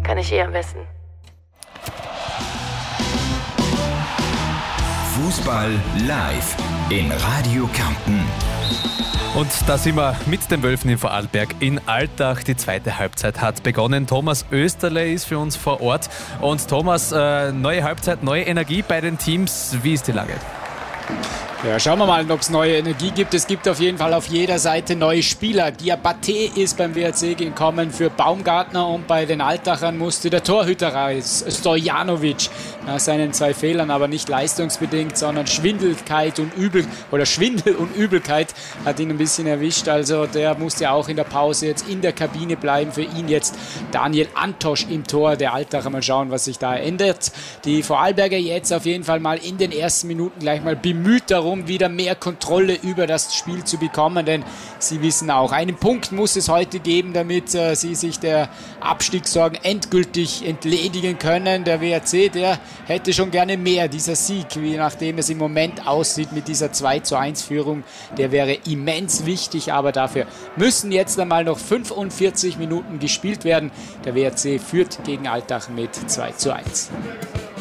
kann ich am besten. Fußball live in Radio Kärnten. Und da sind wir mit den Wölfen in Vorarlberg in Altach. Die zweite Halbzeit hat begonnen. Thomas Österle ist für uns vor Ort. Und Thomas, neue Halbzeit, neue Energie bei den Teams. Wie ist die Lage? Ja, schauen wir mal, ob es neue Energie gibt. Es gibt auf jeden Fall auf jeder Seite neue Spieler. Diabaté ist beim WRC gekommen für Baumgartner und bei den Altachern musste der Torhüter raus, Stojanovic, nach seinen 2 Fehlern, aber nicht leistungsbedingt, sondern Schwindel und Übelkeit hat ihn ein bisschen erwischt. Also der musste auch in der Pause jetzt in der Kabine bleiben. Für ihn jetzt Daniel Antosch im Tor, der Altacher. Mal schauen, was sich da ändert. Die Vorarlberger jetzt auf jeden Fall mal in den ersten Minuten gleich mal bemüht darum, wieder mehr Kontrolle über das Spiel zu bekommen, denn sie wissen auch, einen Punkt muss es heute geben, damit sie sich der Abstiegssorgen endgültig entledigen können. Der WRC, der hätte schon gerne mehr. Dieser Sieg, wie nachdem es im Moment aussieht mit dieser 2:1-Führung, der wäre immens wichtig, aber dafür müssen jetzt einmal noch 45 Minuten gespielt werden. Der WRC führt gegen Altach mit 2:1.